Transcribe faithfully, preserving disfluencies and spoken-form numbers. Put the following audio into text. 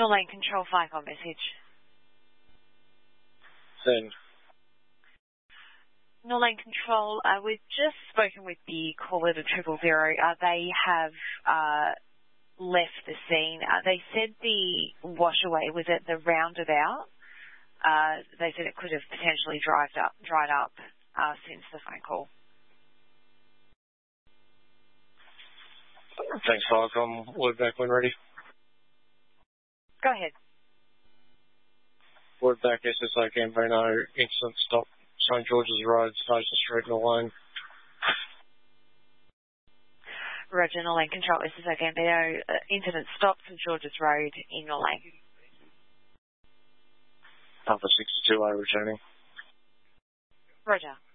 Norlane Control, Flycom message. Send. Norlane Control, uh, we've just spoken with the caller to triple zero. Uh, they have uh, left the scene. Uh, they said the washaway was at the roundabout. Uh, they said it could have potentially dried up, dried up uh, since the phone call. Thanks, Flycom. Word back when ready. Go ahead. Word back, S S A Gambino, incident stop, St George's Road, Station Street, Norlane. Roger, Norlane Control, S S A Gambino, uh, incident stop, St George's Road in Norlane. Alpha sixty-two A returning. Roger.